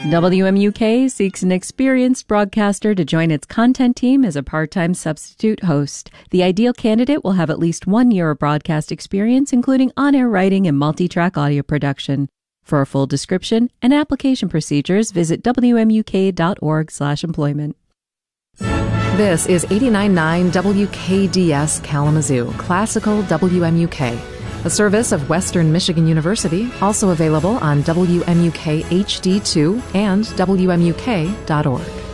WMUK seeks an experienced broadcaster to join its content team as a part-time substitute host. The ideal candidate will have at least 1 year of broadcast experience, including on-air writing and multi-track audio production. For a full description and application procedures, visit wmuk.org/employment. This is 89.9 WKDS Kalamazoo, Classical WMUK, a service of Western Michigan University, also available on WMUK HD2 and WMUK.org.